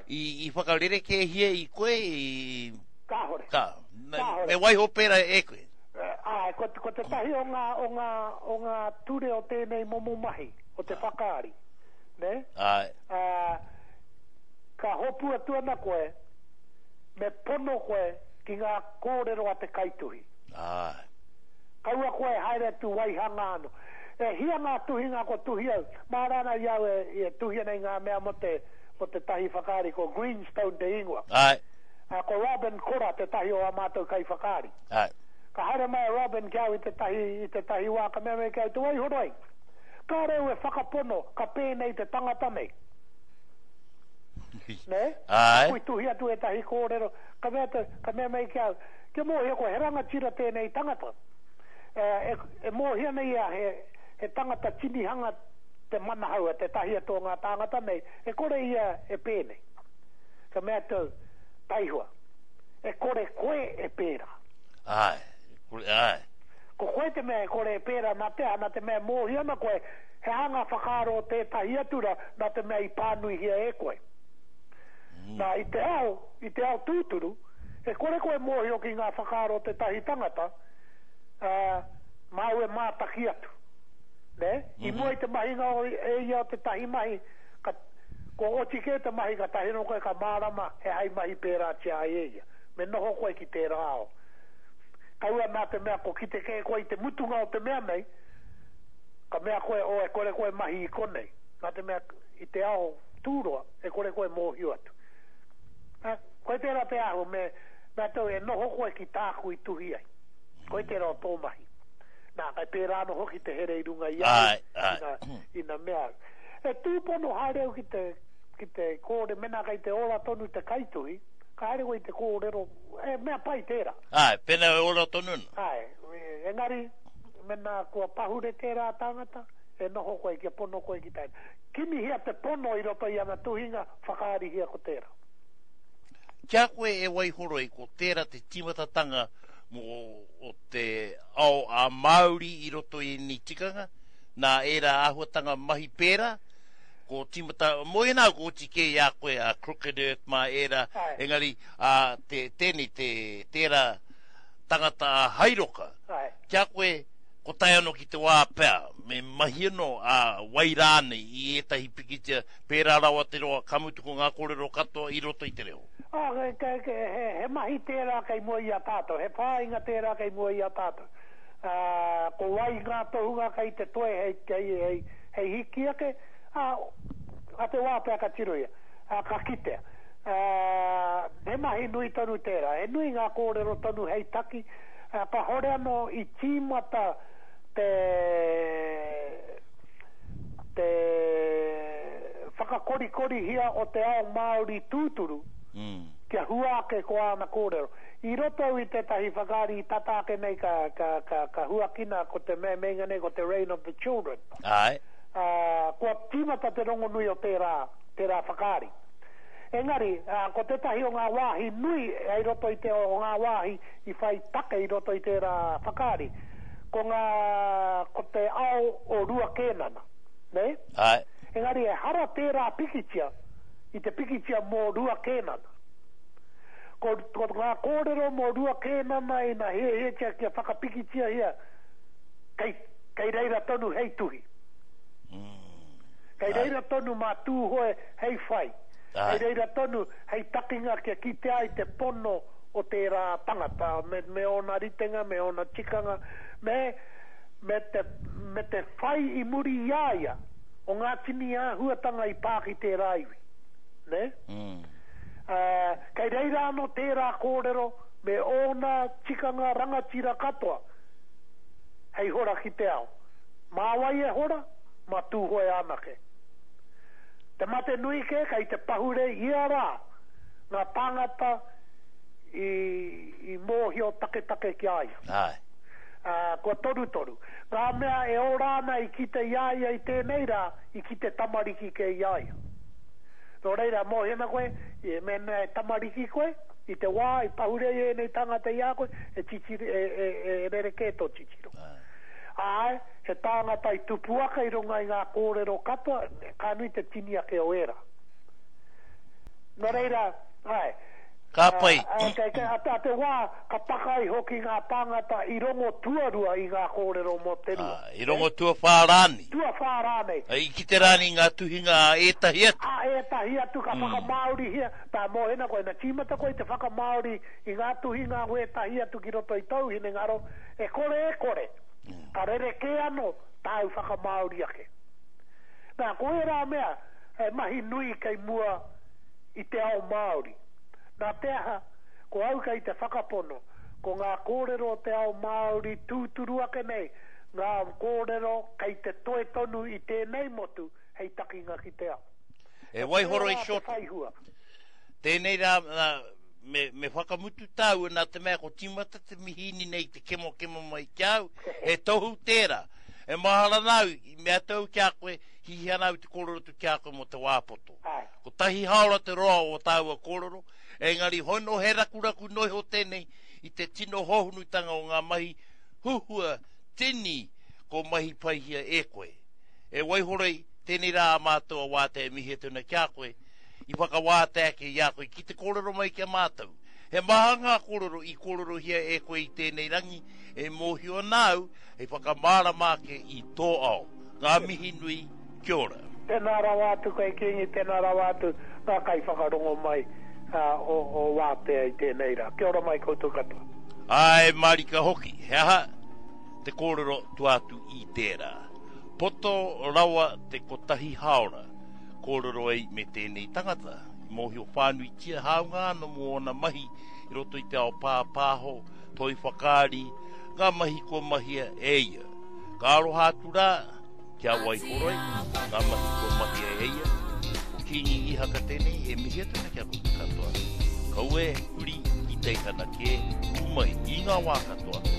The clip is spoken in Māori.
I whakarere ke hia I koe I... Kahore. Me waiho pera e koe. Ko te tahi o ngā ture o tēnei momo mahi, o te whakaari. Ne? Ka hopu atuana koe, me pono koe ki ngā kōrero a te kaituhi. Kaua koe haere tu waihanga anu. Hia ngā tuhinga ko tuhi au. Mārana iau e tuhi nei ngā mea mo te tahi whakaari ko Greenstone te ingoa. Ko Robin Kora te tahi o a mātou kai whakaari. Ka haere mai Robin kiau I te tahi waka mea mea kiau te waihoroi. Ka reo e whakapono ka pēnei te tangata nei. Ne? Kui tuhi atu e tahi kōrero. Ka mea mea kiau. Kia mōhia ko he ranga tira tēnei tangata. E mōhia nei a he tangata tinihanga te manahaua, te tahi ato ngā tangata nei. E kore ia e pēnei. Ka mea tau taihua. E kore koe e pēra. Ko koe te mea e kore e pēra na te mea mōhia na koe he hanga whakaro te tahi atura na te mea I pānui hia e koe. Na I te ao tūturu, e kore koe mōhio ki ngā whakaro te tahi tangata, mau e mātaki atu. Ne? I mua I te mahinga o e ia o te tahi mahi, ko oti ke te mahi ka tahi no koe ka mārama he hai mahi pērā tia e ia. Me noho koe ki te rāo. Kaua nā te mea ko ki te ke koe I te mutunga o te mea nei, ka mea koe o e kore koe mahi I konei. Nā te mea I te ao tūroa, e kore koe mōhio atu. Koe tērā te ahu, me tau e noho koe ki tāku I tuhi ai. Koe tērā o tō mahi. Nā, kai pērā no hoki te here I runga ina mea. E tūpono haereu ki te kōre mena kai te ora tonu te kaituhi, ka haere koe te kōrero, mea pai tērā. Pena e ora tonu. Engari, mena kua pahure tērā tangata, e noho koe kia pono koe ki taina. Kimi hia te pono I roto I ana tuhinga, whakaari hia ko tērā. Kia koe e waihoroi ko tērā te timatatanga mo o te ao a Māori I roto I ni tikanga, nā era ahuatanga mahi pēra, ko timata, moe nā ko tike I a koe a Crooked Earth mā era, engari tērā tangata a Hairoka, kia koe ko tai ano ki te wā pēr, me mahino a wairāne I etahi pikitia pērā rawa te roa kamutuko ngā kōrero katoa I roto I te reo. He mahi tērā kei mua I a tātou, he pāinga tērā kei mua I a tātou. Ko wai ngā tohunga kei te toe hei hiki ake, a te wā pēr ka tiroia, ka kitea. He mahi nui tonu tērā, he nui ngā kōrero tonu hei taki, ka hore ano I tīmata te whakakorikori hia o te ao Māori tūturu kia huake ko ana kōrero. I roto I te tahi whakaari I tatake nei ka huakina ko te menga nei ko te Reign of the Children. Kua tīmata te rongo nui o tērā whakaari. Engari, ko te tahi o ngā wāhi nui ai roto I te o ngā wāhi I whai take I roto I tērā whakaari. Ko te ao o rua kēnana. Ne? Engari, e hara tērā pikitia I te pikitia mō rua kēnana. Ko ngā kōrero mō rua kēnana I na hetia kia whakapikitia hia kei reira tonu hei tuhi. Kei reira tonu mā tūhoe hei whai. Hei reira tonu hei takinga kia kite ai te pono o tērā tangata me ona ritenga, me ona tikanga me te whai I muri iaia o ngā tini a huatanga I pāki tērā iwi. Ne? Kei reira ano tērā kōrero me ona tikanga rangatira katoa hei hora ki te ao. Mā wai e hora, mā tūhoe anake. Te mate nui ke, kai te pahure ia rā, ngā tangata I mōhio take ki aia. Kua toru. Ngā mea e orāna I ki te iaia I tēnei rā, I ki te tamariki ke iaia. Nō reira mōhena koe, mena e tamariki koe, I te wā, I pahure e nei tangata ia koe, e rereke tō titiro. He tāngata I tupuaka I runga I ngā kōrero katoa, ka nui te tini ake o era. No, No reira, ai. Ka pai. Te wā, ka takai hoki ngā tangata i rongo tuarua i ngā kōrero mo tenua. I rongo tua whārani. Tua whārane. I ki te rani ngā tuhinga etahi atu. Etahi atu ka whakamaori hia. Tā mō hena koe na tīmata koe te whakamaori i ngā tuhinga o etahi atu ki roto i tau hine ngaro. E kore. Ka rere ke ano, tāu whakamaori ake. Nā, koe rā mea, mahi nui kei mua i te ao Māori. Nā teha, ko auka i te whakapono, ko ngā kōrero te ao Māori tūturu ake nei, ngā kōrero kei te toe tonu i tēnei motu, hei takinga ki te ao. E wai horo i short. Tēnei rā, me whakamutu tau, nā te mea ko tīmata te mihini nei te kemo mai kiau, e tohu tērā. E mahara nau, mea tau kia koe, hihi anau te kōrero tu kia koe mo te wāpoto. Ko tahi haora te roa o tāua kōrero, engari hono he rakuraku noi ho tēnei i te tino hohunutanga o ngā mahi huhua tini ko mahi paihia e koe. E waihorei tēnei rā mātua wāte e mihe tuna kia koe, i whakawāte ake i a koe ki te kōrero mai kia mātau. He maha ngā kōrero i kōrero hia e koe i tēnei rangi, e mōhio nāu, e whakamāra māke i tō ao. Ngā mihi nui, kia ora. Tēnā rā wātu kai kingi, tēnā rā wātu, ngā kai whakarongo mai o wātea i tēnei rā. Kia ora mai koutou katoa. Ai, marika hoki, he aha, te kōrero tuatu i tērā. Poto rawa te kotahi haora, kōrero ei me tēnei tangata. Mōhio whānui tia haunga no mōna mahi i roto i te ao pāpāho, toi whakāri, ngā mahi ko mahia eia. Ka aroha tura, kia waihoroi, ngā mahi ko mahia eia. O kingi i haka tēnei e mihia tana kia katoa. Kaue, uri, i teitana ke, umai, i ngā wā katoa.